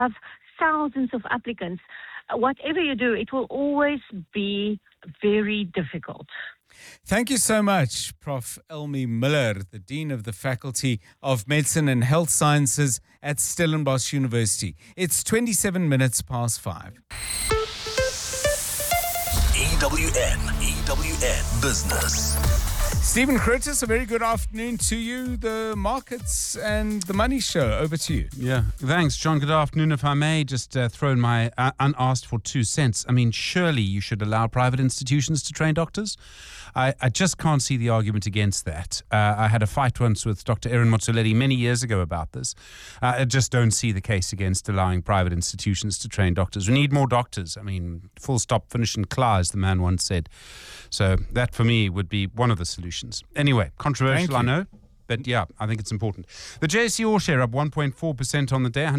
have thousands of applicants. Whatever you do, it will always be very difficult. Thank you so much, Prof. Elmi Miller, the Dean of the Faculty of Medicine and Health Sciences at Stellenbosch University. It's 27 minutes past 5. EWN Business. Stephen Curtis, a very good afternoon to you. The markets and the money show. Over to you. Yeah, thanks, John. Good afternoon. If I may just throw in my unasked for 2 cents. I mean, surely you should allow private institutions to train doctors. I just can't see the argument against that. I had a fight once with Dr. Erin Motsoaledi many years ago about this. I just don't see the case against allowing private institutions to train doctors. We need more doctors. I mean, full stop, finish and claw, as the man once said. So that, for me, would be one of the solutions. Anyway, controversial, I know. But yeah, I think it's important. The JSE All Share up 1.4% on the day,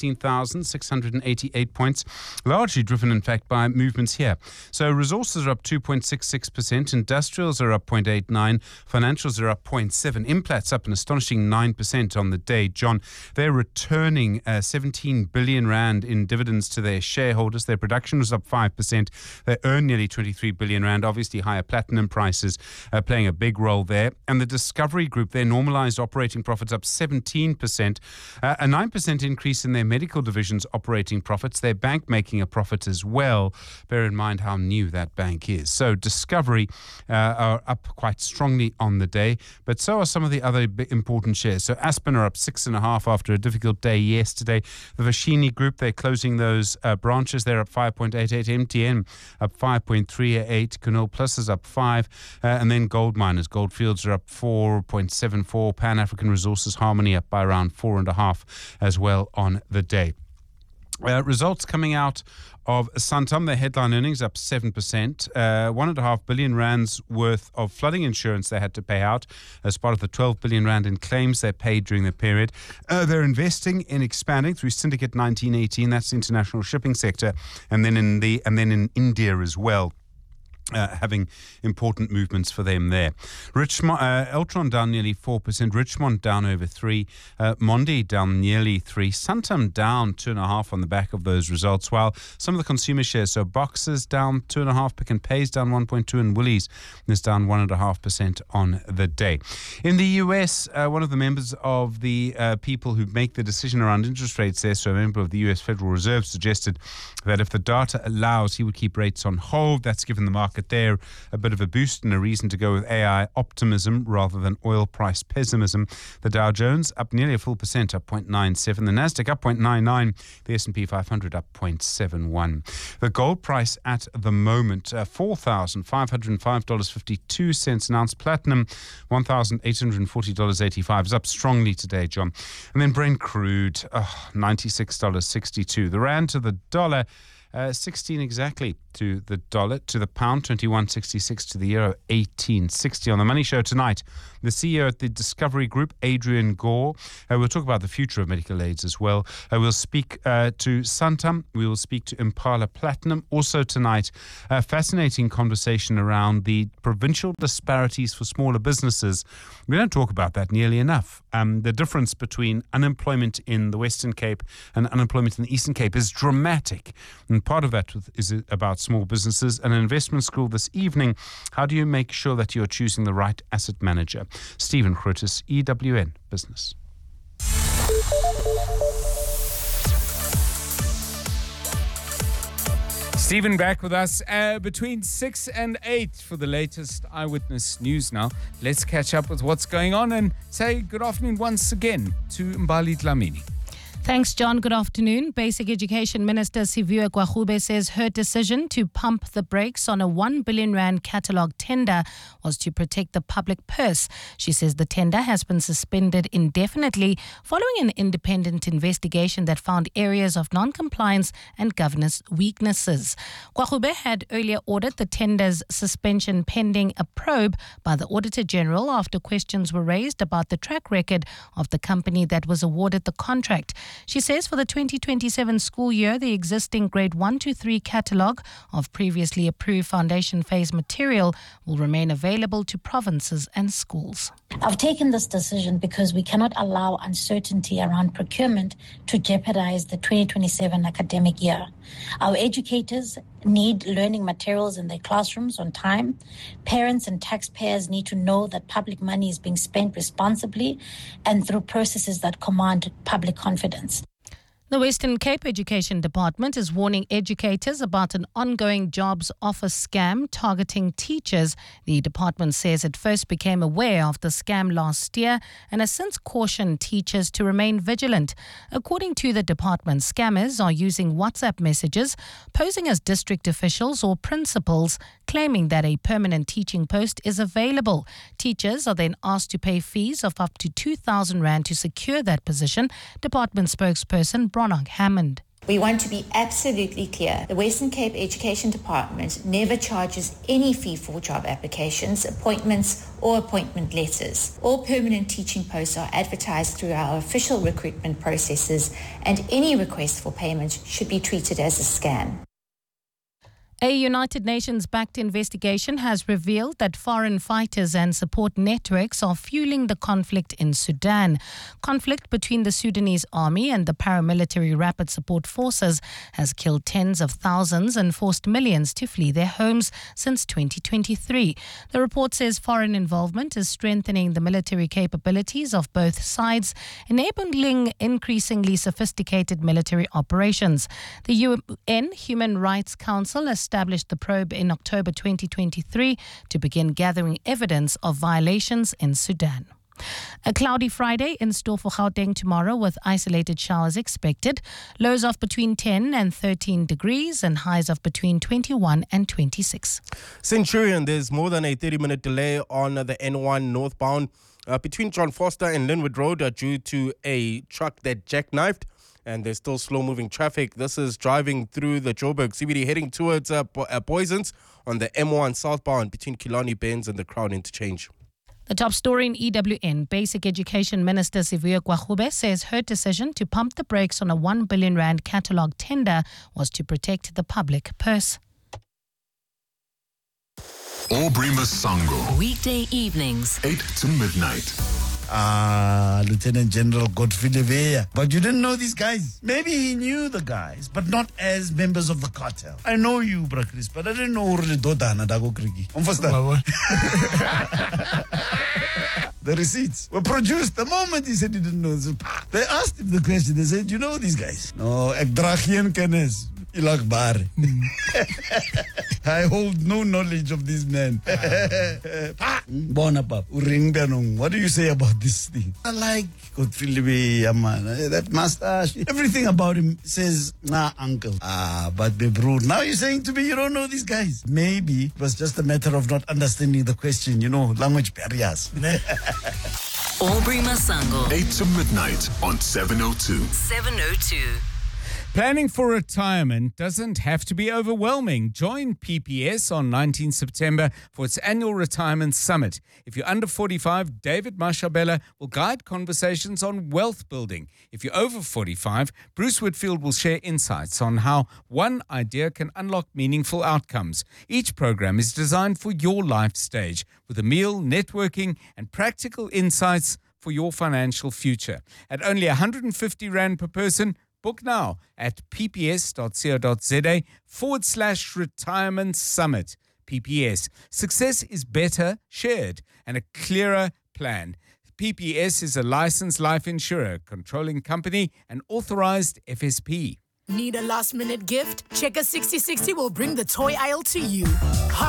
116,688 points, largely driven, in fact, by movements here. So resources are up 2.66%, industrials are up 0.89%, financials are up 0.7%, Implats up an astonishing 9% on the day. John, they're returning 17 billion rand in dividends to their shareholders. Their production was up 5%. They earned nearly 23 billion rand. Obviously, higher platinum prices playing a big role there. And the Discovery Group, their normalized operating profits up 17%, a 9% increase in their medical division's operating profits, their bank making a profit as well. Bear in mind how new that bank is. So Discovery are up quite strongly on the day, but so are some of the other important shares. So Aspen are up 6.5% after a difficult day yesterday. The Vashini Group, they're closing those branches. They're up 5.88%. MTN up 5.38%. Canal Plus is up 5%. And then gold miners, Goldfields are up 4.74%. Pan African Resources, Harmony up by around 4.5% as well on the day. Results coming out of Santam, their headline earnings up 7%, 1.5 billion rands worth of flooding insurance they had to pay out as part of the 12 billion rand in claims they paid during the period. They're investing in expanding through Syndicate 1918, that's the international shipping sector, and then in India as well. Having important movements for them there. Eltron down nearly 4%, Richmond down over 3%, Mondi down nearly 3%, Santam down 2.5% on the back of those results, while some of the consumer shares, so Boxers down 2.5%, Pick and Pay's down 1.2%, and Woolies is down 1.5% on the day. In the US, one of the members of the people who make the decision around interest rates there, so a member of the US Federal Reserve, suggested that if the data allows, he would keep rates on hold. That's given the market there a bit of a boost and a reason to go with AI optimism rather than oil price pessimism. The Dow Jones up nearly a full percent, up 0.97%. The Nasdaq up 0.99%. The S&P 500 up 0.71%. The gold price at the moment, $4,505.52 an ounce. Platinum, $1,840.85. Is up strongly today, John. And then Brent crude, $96.62. The rand to the dollar, 16 exactly to the dollar, to the pound, 21.66 to the euro, 18.60. On the Money Show tonight, the CEO at the Discovery Group, Adrian Gore. We'll talk about the future of medical aids as well. We'll speak to Santam. We will speak to Impala Platinum. Also tonight, a fascinating conversation around the provincial disparities for smaller businesses. We don't talk about that nearly enough. The difference between unemployment in the Western Cape and unemployment in the Eastern Cape is dramatic. And part of that is about small businesses. And an investment school this evening, how do you make sure that you're choosing the right asset manager? Stephen Curtis, EWN Business. Stephen back with us between 6 and 8 for the latest Eyewitness News now. Let's catch up with what's going on and say good afternoon once again to Mbali Dlamini. Thanks, John. Good afternoon. Basic Education Minister Siviwe Gwagube says her decision to pump the brakes on a 1 billion rand catalogue tender was to protect the public purse. She says the tender has been suspended indefinitely following an independent investigation that found areas of non-compliance and governance weaknesses. Gwagube had earlier ordered the tender's suspension pending a probe by the Auditor General after questions were raised about the track record of the company that was awarded the contract. She says for the 2027 school year, the existing grade 1 to 3 catalogue of previously approved foundation phase material will remain available to provinces and schools. I've taken this decision because we cannot allow uncertainty around procurement to jeopardize the 2027 academic year. Our educators need learning materials in their classrooms on time. Parents and taxpayers need to know that public money is being spent responsibly and through processes that command public confidence. The Western Cape Education Department is warning educators about an ongoing jobs offer scam targeting teachers. The department says it first became aware of the scam last year and has since cautioned teachers to remain vigilant. According to the department, scammers are using WhatsApp messages, posing as district officials or principals, claiming that a permanent teaching post is available. Teachers are then asked to pay fees of up to 2,000 Rand to secure that position. Department spokesperson Bronagh Hammond. We want to be absolutely clear. The Western Cape Education Department never charges any fee for job applications, appointments or appointment letters. All permanent teaching posts are advertised through our official recruitment processes, and any request for payment should be treated as a scam. A United Nations-backed investigation has revealed that foreign fighters and support networks are fueling the conflict in Sudan. Conflict between the Sudanese army and the paramilitary rapid support forces has killed tens of thousands and forced millions to flee their homes since 2023. The report says foreign involvement is strengthening the military capabilities of both sides, enabling increasingly sophisticated military operations. The UN Human Rights Council established the probe in October 2023 to begin gathering evidence of violations in Sudan. A cloudy Friday in store for Gauteng tomorrow with isolated showers expected. Lows of between 10 and 13 degrees and highs of between 21 and 26. Centurion, there's more than a 30-minute delay on the N1 northbound between John Foster and Linwood Road due to a truck that jackknifed. And there's still slow-moving traffic. This is driving through the Joburg CBD, heading towards Poisons on the M1 southbound between Killarney Bends and the Crown Interchange. The top story in EWN, Basic Education Minister Sivuyo Gwarube says her decision to pump the brakes on a 1 billion Rand catalogue tender was to protect the public purse. Aubrey Masango. Weekday evenings, 8 to midnight. Lieutenant General Godfrey Leveya. But you didn't know these guys. Maybe he knew the guys, but not as members of the cartel. I know you, Bra Chris, but I didn't know Dago Krigi. The receipts were produced the moment he said he didn't know. They asked him the question. They said, you know these guys? No, ek dragien kennis. Ilakbar. I hold no knowledge of these men. What do you say about this thing? I like Godfrey Leveya, man. That mustache. Everything about him says, nah, uncle. But bro, now you're saying to me you don't know these guys. Maybe it was just a matter of not understanding the question, language barriers. Aubrey Masango. 8 to midnight on 702. 702. Planning for retirement doesn't have to be overwhelming. Join PPS on 19 September for its annual retirement summit. If you're under 45, David Mashabela will guide conversations on wealth building. If you're over 45, Bruce Whitfield will share insights on how one idea can unlock meaningful outcomes. Each program is designed for your life stage with a meal, networking, and practical insights for your financial future. At only 150 Rand per person, book now at pps.co.za/retirement summit. PPS. Success is better shared and a clearer plan. PPS is a licensed life insurer, controlling company, and authorized FSP. Need a last-minute gift? Checker 6060 will bring the toy aisle to you.